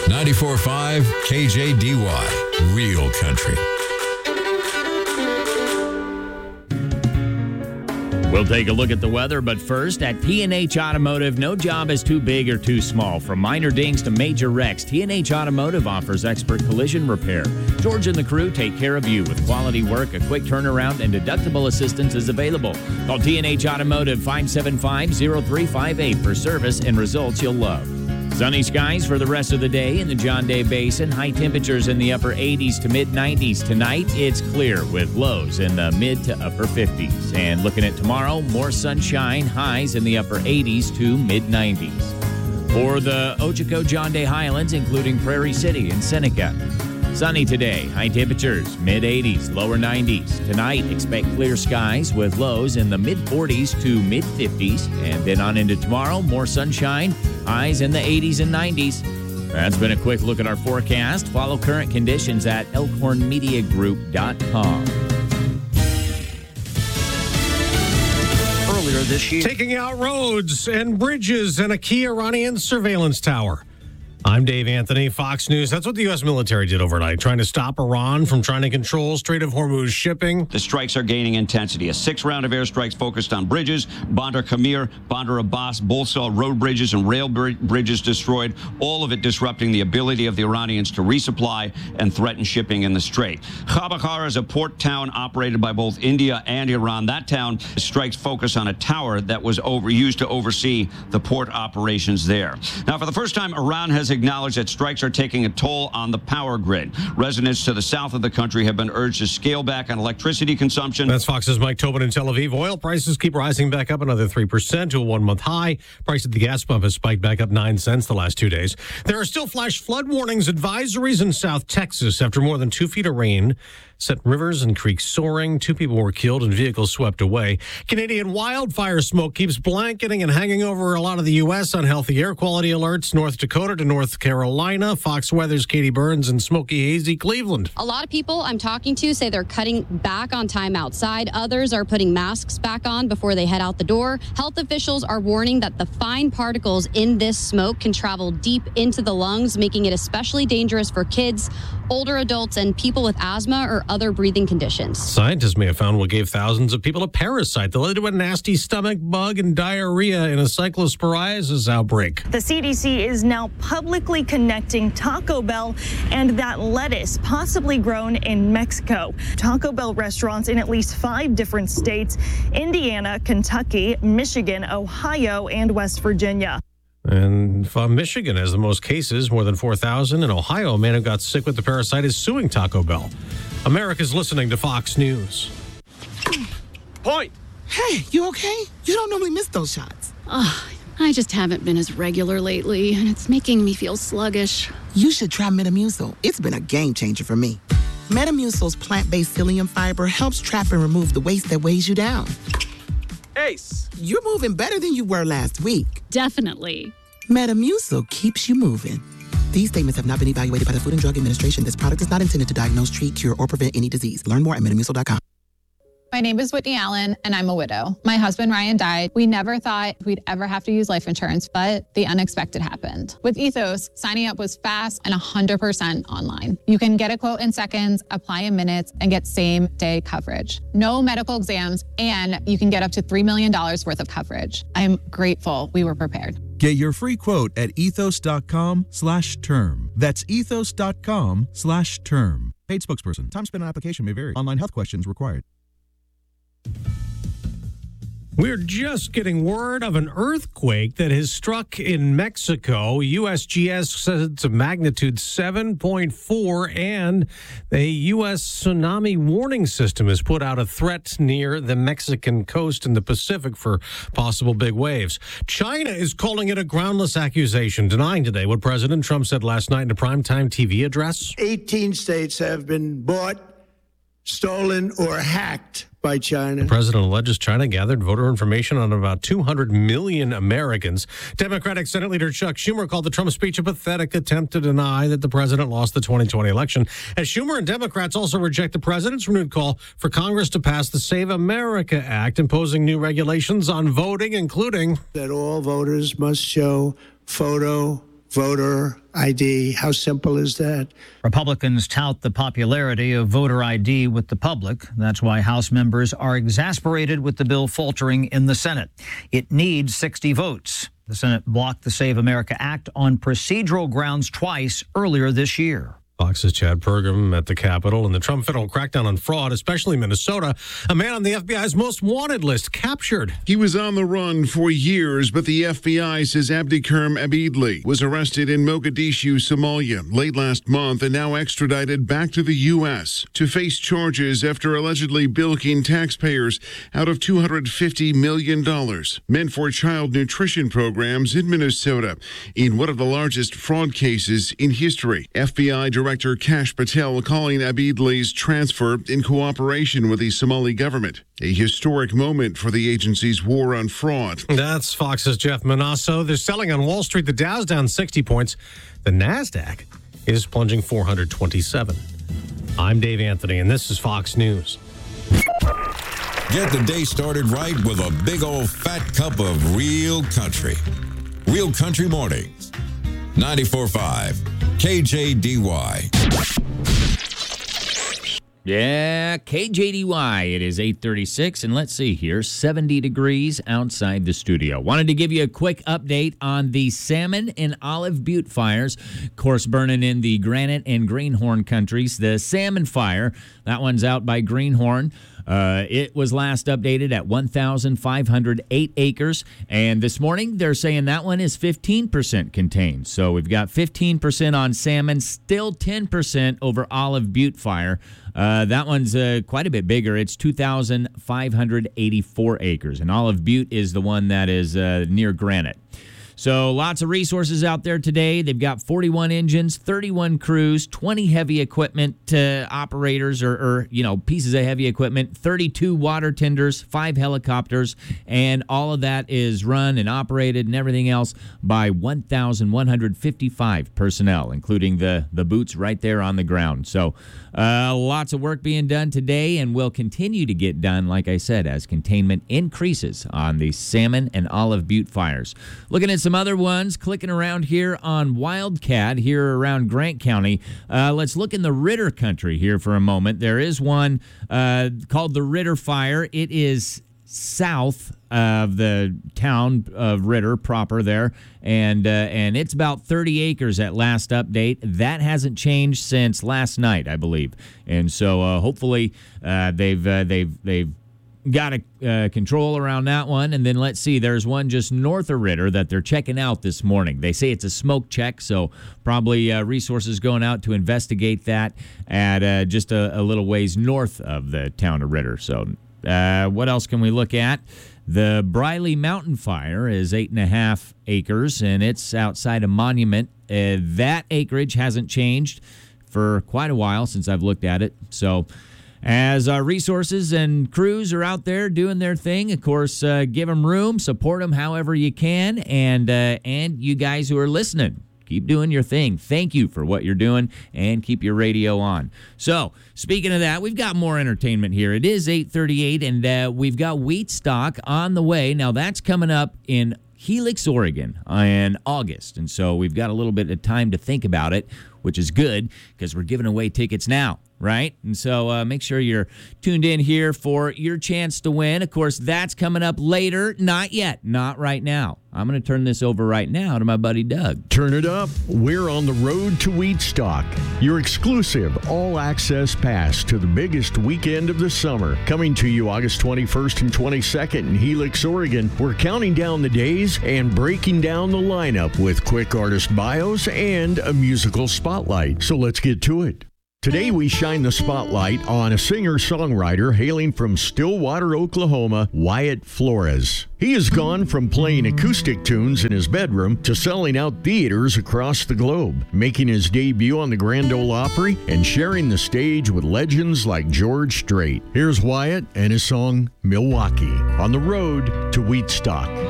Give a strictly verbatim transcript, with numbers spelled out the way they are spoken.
ninety-four point five K J D Y, Real Country. We'll take a look at the weather, but first, at T and H Automotive, no job is too big or too small. From minor dings to major wrecks, T and H Automotive offers expert collision repair. George and the crew take care of you with quality work, a quick turnaround, and deductible assistance is available. Call T and H Automotive five seven five, zero three five eight for service and results you'll love. Sunny skies for the rest of the day in the John Day Basin. High temperatures in the upper eighties to mid nineties. Tonight, it's clear with lows in the mid to upper fifties. And looking at tomorrow, more sunshine, highs in the upper eighties to mid nineties. For the Ochoco John Day Highlands, including Prairie City and Seneca. Sunny today, high temperatures, mid eighties, lower nineties. Tonight, expect clear skies with lows in the mid forties to mid fifties. And then on into tomorrow, more sunshine, highs in the eighties and nineties. That's been a quick look at our forecast. Follow current conditions at elkhorn media group dot com. Earlier this year, taking out roads and bridges and a key Iranian surveillance tower. I'm Dave Anthony, Fox News. That's what the U S military did overnight, trying to stop Iran from trying to control Strait of Hormuz shipping. The strikes are gaining intensity. A sixth round of airstrikes focused on bridges. Bandar Kamir, Bandar Abbas, both saw road bridges and rail br- bridges destroyed, all of it disrupting the ability of the Iranians to resupply and threaten shipping in the strait. Khabakar is a port town operated by both India and Iran. That town, strikes focus on a tower that was over, used to oversee the port operations there. Now, for the first time, Iran has acknowledged that strikes are taking a toll on the power grid. Residents to the south of the country have been urged to scale back on electricity consumption. That's Fox's Mike Tobin in Tel Aviv. Oil prices keep rising back up another three percent to a one-month high. Price at the gas pump has spiked back up nine cents the last two days. There are still flash flood warnings, advisories in South Texas after more than two feet of rain sent rivers and creeks soaring. Two people were killed and vehicles swept away. Canadian wildfire smoke keeps blanketing and hanging over a lot of the U S. Unhealthy air quality alerts. North Dakota to North Carolina. Fox Weather's Katie Burns in smoky, hazy Cleveland. A lot of people I'm talking to say they're cutting back on time outside. Others are putting masks back on before they head out the door. Health officials are warning that the fine particles in this smoke can travel deep into the lungs, making it especially dangerous for kids, older adults, and people with asthma or other breathing conditions. Scientists may have found what gave thousands of people a parasite that led to a nasty stomach bug and diarrhea in a cyclosporiasis outbreak. The C D C is now publicly connecting Taco Bell and that lettuce possibly grown in Mexico. Taco Bell restaurants in at least five different states: Indiana, Kentucky, Michigan, Ohio, and West Virginia. And uh, Michigan has the most cases, more than four thousand. In Ohio, a man who got sick with the parasite is suing Taco Bell. America's listening to Fox News. Point. Hey, you okay? You don't normally miss those shots. Oh, I just haven't been as regular lately, and it's making me feel sluggish. You should try Metamucil. It's been a game changer for me. Metamucil's plant-based psyllium fiber helps trap and remove the waste that weighs you down. Ace. You're moving better than you were last week. Definitely. Metamucil keeps you moving. These statements have not been evaluated by the Food and Drug Administration. This product is not intended to diagnose, treat, cure, or prevent any disease. Learn more at metamucil dot com. My name is Whitney Allen, and I'm a widow. My husband, Ryan, died. We never thought we'd ever have to use life insurance, but the unexpected happened. With Ethos, signing up was fast and one hundred percent online. You can get a quote in seconds, apply in minutes, and get same-day coverage. No medical exams, and you can get up to three million dollars worth of coverage. I'm grateful we were prepared. Get your free quote at ethos.com slash term. That's ethos.com slash term. Paid spokesperson. Time spent on application may vary. Online health questions required. We're just getting word of an earthquake that has struck in Mexico. U S G S says it's a magnitude seven point four, and the U S tsunami warning system has put out a threat near the Mexican coast in the Pacific for possible big waves. China is calling it a groundless accusation, denying today what President Trump said last night in a primetime T V address. eighteen states have been bought, stolen, or hacked by China. The president alleges China gathered voter information on about two hundred million Americans. Democratic Senate Leader Chuck Schumer called the Trump speech a pathetic attempt to deny that the president lost the twenty twenty election. As Schumer and Democrats also reject the president's renewed call for Congress to pass the Save America Act, imposing new regulations on voting, including that all voters must show photo voter I D. How simple is that? Republicans tout the popularity of voter I D with the public. That's why House members are exasperated with the bill faltering in the Senate. It needs sixty votes. The Senate blocked the Save America Act on procedural grounds twice earlier this year. Fox's Chad Pergam at the Capitol, and the Trump federal crackdown on fraud, especially Minnesota. A man on the F B I's most wanted list captured. He was on the run for years, but the F B I says Abdikerm Abidli was arrested in Mogadishu, Somalia, late last month and now extradited back to the U S to face charges after allegedly bilking taxpayers out of two hundred fifty million dollars meant for child nutrition programs in Minnesota in one of the largest fraud cases in history. F B I Director Director Kash Patel calling Abidli's transfer in cooperation with the Somali government a historic moment for the agency's war on fraud. That's Fox's Jeff Manasso. They're selling on Wall Street. The Dow's down sixty points. The NASDAQ is plunging four hundred twenty-seven. I'm Dave Anthony, and this is Fox News. Get the day started right with a big old fat cup of real country. Real Country Mornings. ninety-four point five. K J D Y. Yeah, K J D Y. It is eight thirty-six, and let's see here, seventy degrees outside the studio. Wanted to give you a quick update on the Salmon and Olive Butte fires. Of course, burning in the Granite and Greenhorn countries. The Salmon fire, that one's out by Greenhorn. Uh, it was last updated at one thousand five hundred eight acres, and this morning they're saying that one is fifteen percent contained. So we've got fifteen percent on salmon, still ten percent over Olive Butte fire. Uh, that one's uh, quite a bit bigger. It's two thousand five hundred eighty-four acres, and Olive Butte is the one that is uh, near Granite. So lots of resources out there today. They've got forty-one engines, thirty-one crews, twenty heavy equipment uh, operators or, or, you know, pieces of heavy equipment, thirty-two water tenders, five helicopters, and all of that is run and operated and everything else by one thousand one hundred fifty-five personnel, including the, the boots right there on the ground. So uh, lots of work being done today and will continue to get done, like I said, as containment increases on the Salmon and Olive Butte fires. Looking at some other ones, clicking around here on Wildcat here around Grant County. Uh, let's look in the Ritter country here for a moment. There is one uh, called the Ritter Fire. It is south of the town of Ritter proper there, and uh, and it's about thirty acres at last update. That hasn't changed since last night, I believe, and so uh, hopefully uh, they've uh, they've they've got a uh, control around that one. And then let's see, there's one just north of Ritter that they're checking out this morning. They say it's a smoke check, so probably uh, resources going out to investigate that at uh, just a, a little ways north of the town of Ritter. So uh, what else can we look at? The Briley Mountain Fire is eight and a half acres, and it's outside a monument. Uh, that acreage hasn't changed for quite a while since I've looked at it. So as our resources and crews are out there doing their thing, of course, uh, give them room, support them however you can, and uh, and you guys who are listening, keep doing your thing. Thank you for what you're doing, and keep your radio on. So, speaking of that, we've got more entertainment here. It is eight thirty-eight, and uh, we've got Wheatstock on the way. Now, that's coming up in Helix, Oregon in August, and so we've got a little bit of time to think about it, which is good because we're giving away tickets now, right? And so uh, make sure you're tuned in here for your chance to win. Of course, that's coming up later. Not yet. Not right now. I'm going to turn this over right now to my buddy Doug. Turn it up. We're on the road to Wheatstock, your exclusive all-access pass to the biggest weekend of the summer. Coming to you August twenty-first and twenty-second in Helix, Oregon. We're counting down the days and breaking down the lineup with quick artist bios and a musical spotlight. So let's get to it. Today, we shine the spotlight on a singer-songwriter hailing from Stillwater, Oklahoma, Wyatt Flores. He has gone from playing acoustic tunes in his bedroom to selling out theaters across the globe, making his debut on the Grand Ole Opry and sharing the stage with legends like George Strait. Here's Wyatt and his song, Milwaukee, on the road to Wheatstock.